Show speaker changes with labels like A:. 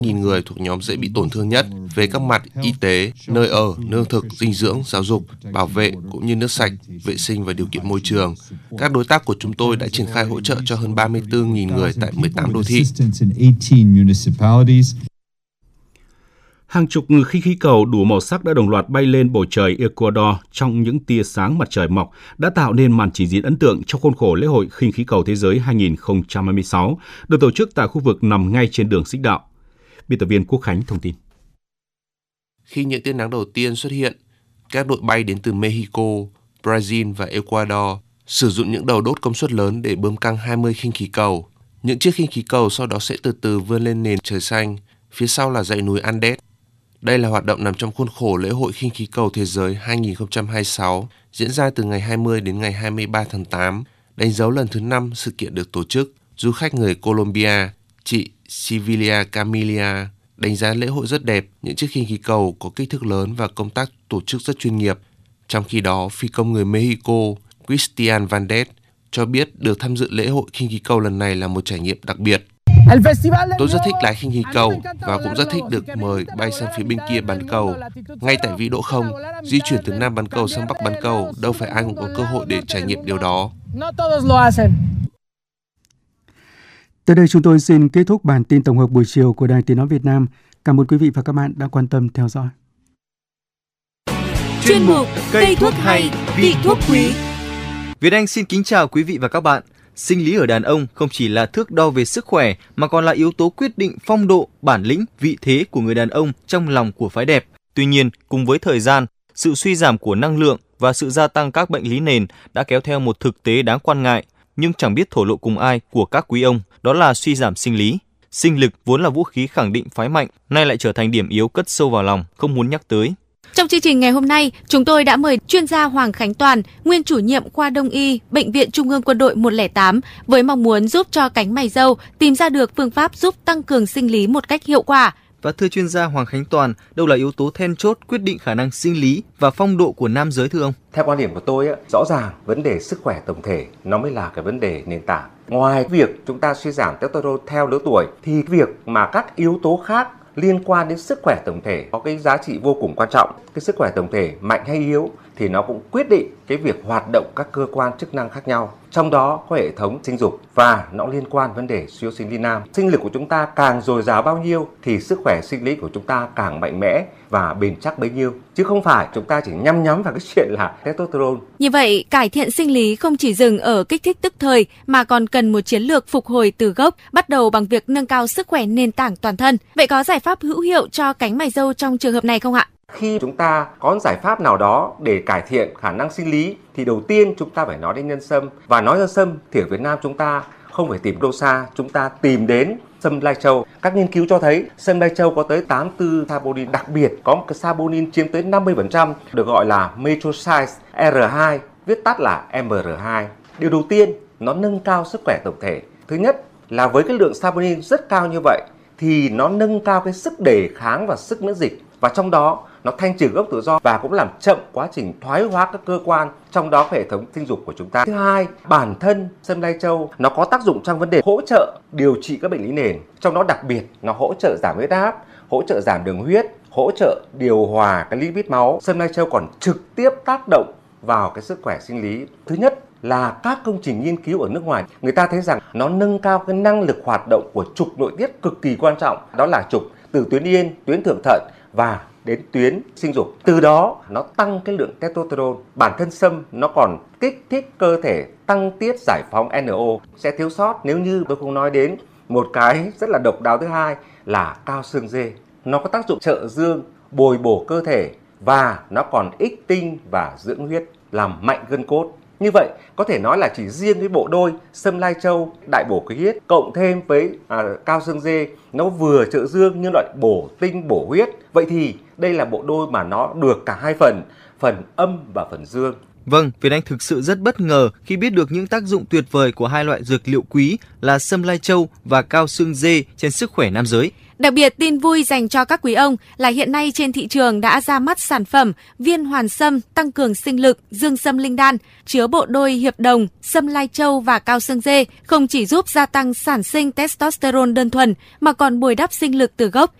A: nghìn người thuộc nhóm dễ bị tổn thương nhất về các mặt y tế, nơi ở, lương thực, dinh dưỡng, giáo dục, bảo vệ cũng như nước sạch, vệ sinh và điều kiện môi trường. Các đối tác của chúng tôi đã triển khai hỗ trợ cho hơn 34.000 người tại 18 đô thị.
B: Hàng chục khinh khí cầu đủ màu sắc đã đồng loạt bay lên bầu trời Ecuador trong những tia sáng mặt trời mọc, đã tạo nên màn trình diễn ấn tượng trong khuôn khổ lễ hội khinh khí cầu thế giới 2026, được tổ chức tại khu vực nằm ngay trên đường xích đạo. Biên tập viên Quốc Khánh thông tin.
A: Khi những tia nắng đầu tiên xuất hiện, các đội bay đến từ Mexico, Brazil và Ecuador sử dụng những đầu đốt công suất lớn để bơm căng 20 khinh khí cầu. Những chiếc khinh khí cầu sau đó sẽ từ từ vươn lên nền trời xanh, phía sau là dãy núi Andes. Đây là hoạt động nằm trong khuôn khổ lễ hội khinh khí cầu thế giới 2026, diễn ra từ ngày 20 đến ngày 23 tháng 8, đánh dấu lần thứ 5 sự kiện được tổ chức. Du khách người Colombia, chị Silvia Camilia, đánh giá lễ hội rất đẹp, những chiếc khinh khí cầu có kích thước lớn và công tác tổ chức rất chuyên nghiệp. Trong khi đó, phi công người Mexico, Cristian Vandes, cho biết được tham dự lễ hội khinh khí cầu lần này là một trải nghiệm đặc biệt. Tôi rất thích lái khinh khí cầu và cũng rất thích được mời bay sang phía bên kia bán cầu. Ngay tại vĩ độ không, di chuyển từ Nam bán cầu sang Bắc bán cầu, đâu phải ai cũng có cơ hội để trải nghiệm điều đó.
C: Tới đây chúng tôi xin kết thúc bản tin tổng hợp buổi chiều của Đài Tiếng nói Việt Nam. Cảm ơn quý vị và các bạn đã quan tâm theo dõi.
D: Chuyên mục Cây thuốc hay, vị thuốc quý.
E: Việt Anh xin kính chào quý vị và các bạn. Sinh lý ở đàn ông không chỉ là thước đo về sức khỏe mà còn là yếu tố quyết định phong độ, bản lĩnh, vị thế của người đàn ông trong lòng của phái đẹp. Tuy nhiên, cùng với thời gian, sự suy giảm của năng lượng và sự gia tăng các bệnh lý nền đã kéo theo một thực tế đáng quan ngại, nhưng chẳng biết thổ lộ cùng ai của các quý ông, đó là suy giảm sinh lý. Sinh lực vốn là vũ khí khẳng định phái mạnh, nay lại trở thành điểm yếu cất sâu vào lòng, không muốn nhắc tới.
D: Trong chương trình ngày hôm nay, chúng tôi đã mời chuyên gia Hoàng Khánh Toàn, nguyên chủ nhiệm khoa Đông y, Bệnh viện Trung ương Quân đội 108, với mong muốn giúp cho cánh mày râu tìm ra được phương pháp giúp tăng cường sinh lý một cách hiệu quả.
E: Và thưa chuyên gia Hoàng Khánh Toàn, đâu là yếu tố then chốt quyết định khả năng sinh lý và phong độ của nam giới thưa ông?
F: Theo quan điểm của tôi, rõ ràng vấn đề sức khỏe tổng thể nó mới là cái vấn đề nền tảng. Ngoài việc chúng ta suy giảm testosterone theo lứa tuổi, thì việc mà các yếu tố khác liên quan đến sức khỏe tổng thể có cái giá trị vô cùng quan trọng. Cái sức khỏe tổng thể mạnh hay yếu thì nó cũng quyết định cái việc hoạt động các cơ quan chức năng khác nhau. Trong đó có hệ thống sinh dục và nó liên quan vấn đề suy yếu sinh lý nam. Sinh lực của chúng ta càng dồi dào bao nhiêu thì sức khỏe sinh lý của chúng ta càng mạnh mẽ và bền chắc bấy nhiêu. Chứ không phải chúng ta chỉ nhắm vào cái chuyện là testosterone.
D: Như vậy, cải thiện sinh lý không chỉ dừng ở kích thích tức thời mà còn cần một chiến lược phục hồi từ gốc, bắt đầu bằng việc nâng cao sức khỏe nền tảng toàn thân. Vậy có giải pháp hữu hiệu cho cánh mày râu trong trường hợp này không ạ?
F: Khi chúng ta có giải pháp nào đó để cải thiện khả năng sinh lý thì đầu tiên chúng ta phải nói đến nhân sâm. Và nói nhân sâm thì ở Việt Nam chúng ta không phải tìm đâu xa, chúng ta tìm đến sâm lai châu. Các nghiên cứu cho thấy sâm lai châu có tới 84 saponin, đặc biệt có một cái saponin chiếm tới 50%, được gọi là methoxide R2, viết tắt là MR2. Điều đầu tiên, nó nâng cao sức khỏe tổng thể. Thứ nhất là với cái lượng saponin rất cao như vậy thì nó nâng cao cái sức đề kháng và sức miễn dịch. Và trong đó nó thanh trừ gốc tự do và cũng làm chậm quá trình thoái hóa các cơ quan, trong đó hệ thống sinh dục của chúng ta. Thứ hai, bản thân sâm lai châu nó có tác dụng trong vấn đề hỗ trợ điều trị các bệnh lý nền, trong đó đặc biệt nó hỗ trợ giảm huyết áp, hỗ trợ giảm đường huyết, hỗ trợ điều hòa cái lipid máu. Sâm lai châu còn trực tiếp tác động vào cái sức khỏe sinh lý. Thứ nhất là các công trình nghiên cứu ở nước ngoài, người ta thấy rằng nó nâng cao cái năng lực hoạt động của trục nội tiết cực kỳ quan trọng, đó là trục từ tuyến yên, tuyến thượng thận và đến tuyến sinh dục. Từ đó nó tăng cái lượng testosterone. Bản thân sâm nó còn kích thích cơ thể tăng tiết giải phóng NO. Sẽ thiếu sót nếu như tôi không nói đến một cái rất là độc đáo thứ hai là cao xương dê. Nó có tác dụng trợ dương, bồi bổ cơ thể và nó còn ích tinh và dưỡng huyết, làm mạnh gân cốt. Như vậy có thể nói là chỉ riêng cái bộ đôi sâm lai châu đại bổ khí huyết cộng thêm với cao xương dê, nó vừa trợ dương nhưng lại bổ tinh bổ huyết. Vậy thì đây là bộ đôi mà nó được cả hai phần âm và phần dương.
E: Vâng, Việt Anh thực sự rất bất ngờ khi biết được những tác dụng tuyệt vời của hai loại dược liệu quý là sâm lai châu và cao xương dê trên sức khỏe nam giới.
D: Đặc biệt, tin vui dành cho các quý ông là hiện nay trên thị trường đã ra mắt sản phẩm viên hoàn sâm tăng cường sinh lực dương sâm linh đan, chứa bộ đôi hiệp đồng, sâm lai châu và cao xương dê, không chỉ giúp gia tăng sản sinh testosterone đơn thuần mà còn bồi đắp sinh lực từ gốc,